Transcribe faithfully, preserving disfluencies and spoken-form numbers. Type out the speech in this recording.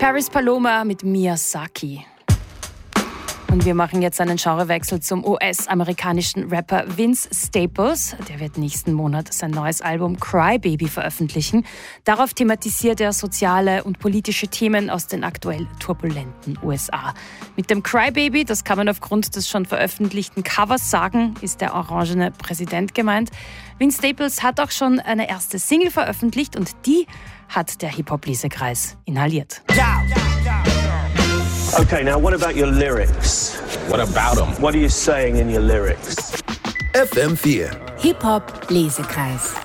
Paris Paloma mit Miyazaki. Und wir machen jetzt einen Genrewechsel zum U S-amerikanischen Rapper Vince Staples. Der wird nächsten Monat sein neues Album Cry Baby veröffentlichen. Darauf thematisiert er soziale und politische Themen aus den aktuell turbulenten U S A. Mit dem Cry Baby, das kann man aufgrund des schon veröffentlichten Covers sagen, ist der orangene Präsident gemeint. Vince Staples hat auch schon eine erste Single veröffentlicht und die hat der Hip-Hop-Lesekreis inhaliert. Yeah, yeah, yeah. Okay, now what about your lyrics? What about them? What are you saying in your lyrics? F M vier Hip-Hop-Lesekreis.